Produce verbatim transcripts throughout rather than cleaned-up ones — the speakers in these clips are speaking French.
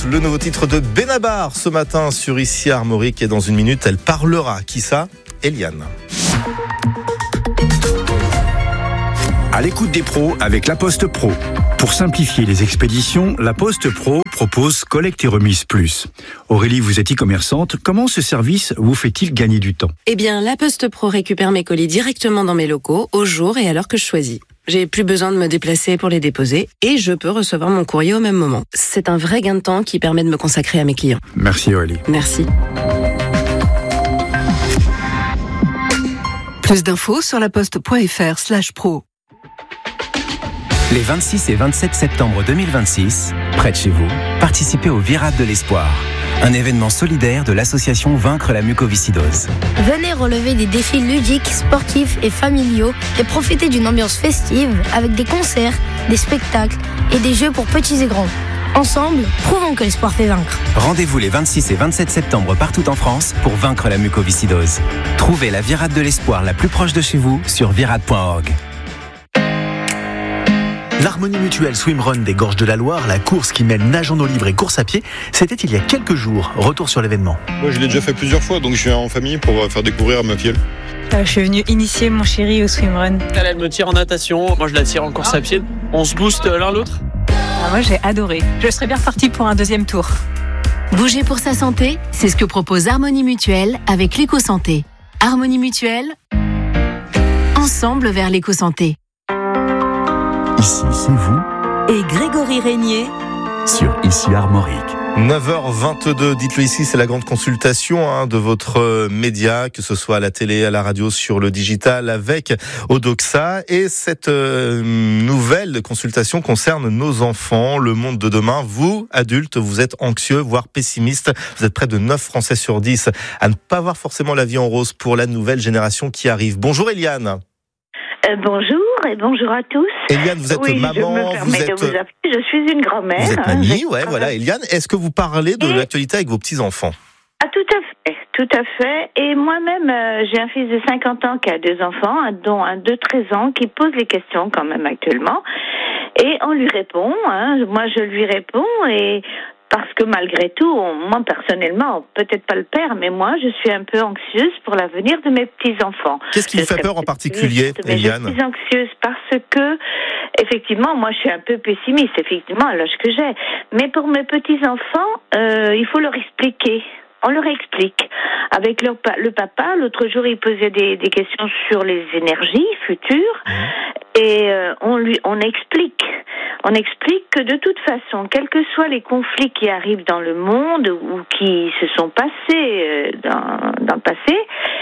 le nouveau titre de Benabar ce matin sur Ici Armorique. Et dans une minute, elle parlera. Qui ça ? Eliane. À l'écoute des pros avec La Poste Pro. Pour simplifier les expéditions, La Poste Pro propose Collecte et Remise Plus. Aurélie, vous êtes e-commerçante. Comment ce service vous fait-il gagner du temps ? Eh bien, La Poste Pro récupère mes colis directement dans mes locaux, au jour et à l'heure que je choisis. J'ai plus besoin de me déplacer pour les déposer et je peux recevoir mon courrier au même moment. C'est un vrai gain de temps qui permet de me consacrer à mes clients. Merci Aurélie. Merci. Plus d'infos sur laposte.fr slash pro. Les vingt-six et vingt-sept septembre deux mille vingt-six, près de chez vous, participez au Virade de l'Espoir, un événement solidaire de l'association Vaincre la mucoviscidose. Venez relever des défis ludiques, sportifs et familiaux et profiter d'une ambiance festive avec des concerts, des spectacles et des jeux pour petits et grands. Ensemble, prouvons que l'espoir fait vaincre. Rendez-vous les vingt-six et vingt-sept septembre partout en France pour vaincre la mucoviscidose. Trouvez la Virade de l'Espoir la plus proche de chez vous sur virade point org. L'Harmonie Mutuelle Swimrun des Gorges de la Loire, la course qui mêle nage en eau libre et course à pied, c'était il y a quelques jours. Retour sur l'événement. Moi, je l'ai déjà fait plusieurs fois, donc je suis en famille pour faire découvrir à ma fille. Euh, je suis venue initier mon chéri au swimrun. Elle, elle me tire en natation, moi je la tire en course à pied. On se booste l'un l'autre. Ah, moi j'ai adoré. Je serais bien repartie pour un deuxième tour. Bouger pour sa santé, c'est ce que propose Harmonie Mutuelle avec l'éco-santé. Harmonie Mutuelle, ensemble vers l'éco-santé. Ici, c'est vous Et Grégory Régnier sur Ici Armorique. neuf heures vingt-deux, dites-le ici, c'est la grande consultation hein, de votre média, que ce soit à la télé, à la radio, sur le digital, avec Odoxa. Et cette euh, nouvelle consultation concerne nos enfants, le monde de demain. Vous, adultes, vous êtes anxieux, voire pessimistes. Vous êtes près de neuf Français sur dix à ne pas voir forcément la vie en rose pour la nouvelle génération qui arrive. Bonjour Eliane. Euh, bonjour et bonjour à tous. Eliane, vous êtes oui, maman, je me vous êtes... de vous appeler, je suis une grand-mère. Vous êtes hein, mamie, ouais, voilà. Eliane, est-ce que vous parlez de et... l'actualité avec vos petits-enfants ? Ah, tout à fait, tout à fait. Et moi-même, euh, j'ai un fils de cinquante ans qui a deux enfants, dont un de treize ans, qui pose les questions quand même actuellement. Et on lui répond, hein, moi je lui réponds et... Parce que malgré tout, moi personnellement, peut-être pas le père, mais moi je suis un peu anxieuse pour l'avenir de mes petits-enfants. Qu'est-ce qui vous fait peur en particulier, Eliane ? Je suis anxieuse parce que, effectivement, moi je suis un peu pessimiste, effectivement, à l'âge que j'ai. Mais pour mes petits-enfants, euh, il faut leur expliquer. On leur explique. Avec leur pa- le papa, l'autre jour, il posait des, des questions sur les énergies futures. Et euh, on lui, on explique. On explique que de toute façon, quels que soient les conflits qui arrivent dans le monde ou qui se sont passés euh, dans, dans le passé,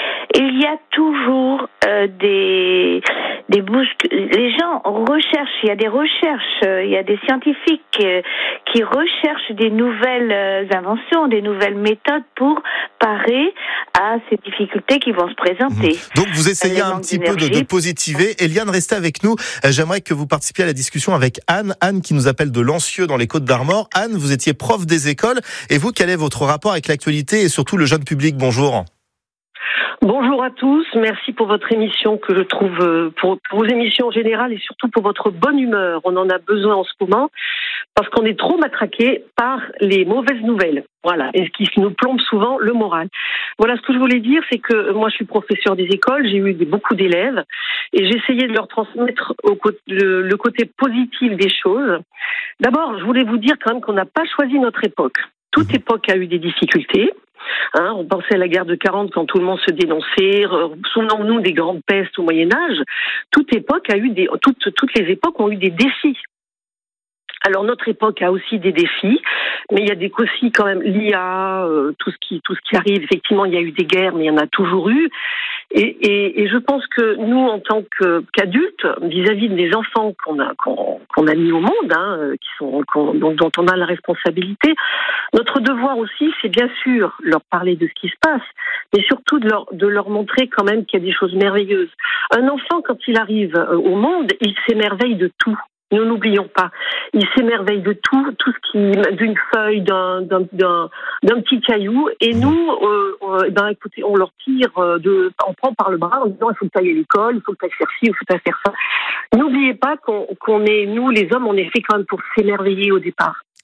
il y a toujours euh, des des bousques. Les gens recherchent. Il y a des recherches. Euh, il y a des scientifiques euh, qui recherchent des nouvelles euh, inventions, des nouvelles méthodes pour parer à ces difficultés qui vont se présenter. Mmh. Donc vous essayez un petit peu de, de positiver. Eliane, restez avec nous. J'aimerais que vous participiez à la discussion avec Anne. Anne qui nous appelle de Lancieux dans les Côtes d'Armor. Anne, vous étiez prof des écoles. Et vous, quel est votre rapport avec l'actualité et surtout le jeune public ? Bonjour. Bonjour à tous, merci pour votre émission que je trouve, pour, pour vos émissions en général et surtout pour votre bonne humeur. On en a besoin en ce moment parce qu'on est trop matraqué par les mauvaises nouvelles. Voilà, et ce qui nous plombe souvent le moral. Voilà, ce que je voulais dire, c'est que moi je suis professeur des écoles, j'ai eu beaucoup d'élèves et j'essayais de leur transmettre au côté, le, le côté positif des choses. D'abord, je voulais vous dire quand même qu'on n'a pas choisi notre époque. Toute époque a eu des difficultés. Hein, on pensait à la guerre de quarante quand tout le monde se dénonçait. Souvenons-nous des grandes pestes au Moyen-Âge. Toute époque a eu des, toutes, toutes les époques ont eu des défis. Alors notre époque a aussi des défis, mais il y a des aussi quand même l'I A, euh, tout ce qui tout ce qui arrive. Effectivement, il y a eu des guerres, mais il y en a toujours eu. Et, et, et je pense que nous, en tant que, qu'adultes, vis-à-vis des enfants qu'on a qu'on, qu'on a mis au monde, hein, qui sont qu'on, dont, dont on a la responsabilité, notre devoir aussi, c'est bien sûr leur parler de ce qui se passe, mais surtout de leur de leur montrer quand même qu'il y a des choses merveilleuses. Un enfant, quand il arrive au monde, il s'émerveille de tout. Nous n'oublions pas, il s'émerveille de tout, tout ce qui, d'une feuille, d'un, d'un, d'un, d'un petit caillou. Et nous, euh, euh, ben, écoutez, on leur tire, de, on prend par le bras en disant il faut que tu ailles à l'école, il faut que tu ailles faire ci, il faut que tu ailles faire ça. N'oubliez pas qu'on, qu'on est, nous les hommes, on est fait quand même pour s'émerveiller au départ.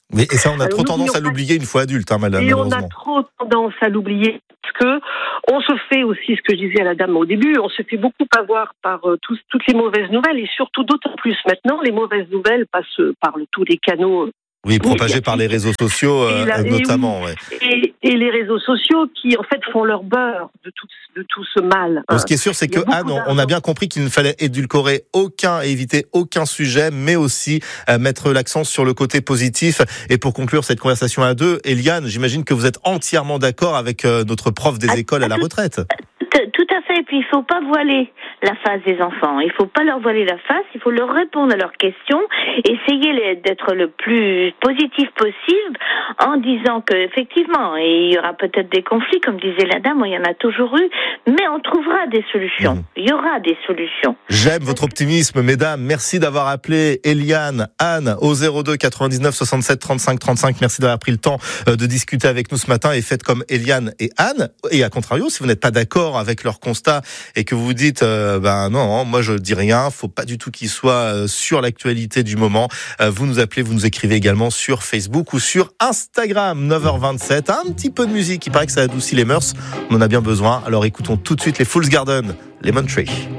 Oui, et ça, on a Alors, trop tendance à l'oublier une fois adulte, hein, madame. Et on a trop tendance à l'oublier parce que on se fait aussi, ce que je disais à la dame au début, on se fait beaucoup avoir par euh, tous, toutes les mauvaises nouvelles et surtout d'autant plus maintenant, les mauvaises nouvelles passent par le, tous les canaux. Oui, propagés par les réseaux sociaux, euh, la, notamment. Et, ouais. et, et les réseaux sociaux qui, en fait, font leur beurre de tout, de tout ce mal. Bon, ce qui est sûr, c'est que Anne, on, on a bien compris qu'il ne fallait édulcorer aucun et éviter aucun sujet, mais aussi euh, mettre l'accent sur le côté positif. Et pour conclure cette conversation à deux, Eliane, j'imagine que vous êtes entièrement d'accord avec euh, notre prof des écoles à la retraite. Tout à fait, et puis il faut pas voiler la face des enfants, il faut pas leur voiler la face, il faut leur répondre à leurs questions, essayer d'être le plus positif possible en disant que effectivement, il y aura peut-être des conflits, comme disait la dame, il y en a toujours eu, mais on trouvera des solutions, mmh. il y aura des solutions. J'aime votre optimisme, mesdames, merci d'avoir appelé Eliane, Anne au zéro deux quatre-vingt-dix-neuf soixante-sept trente-cinq trente-cinq, merci d'avoir pris le temps de discuter avec nous ce matin et faites comme Eliane et Anne, et à contrario, si vous n'êtes pas d'accord avec leur constat et que vous vous dites euh, ben non, moi je dis rien, faut pas du tout qu'il soit euh, sur l'actualité du moment, euh, vous nous appelez, vous nous écrivez également sur Facebook ou sur Instagram. Neuf heures vingt-sept, un petit peu de musique, il paraît que ça adoucit les mœurs, on en a bien besoin, alors écoutons tout de suite les Fool's Garden, Lemon Tree.